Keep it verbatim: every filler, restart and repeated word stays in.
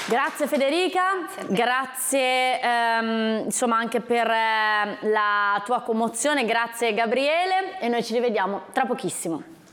Grazie Federica, grazie, grazie ehm, insomma anche per eh, la tua commozione, grazie Gabriele e noi ci rivediamo tra pochissimo.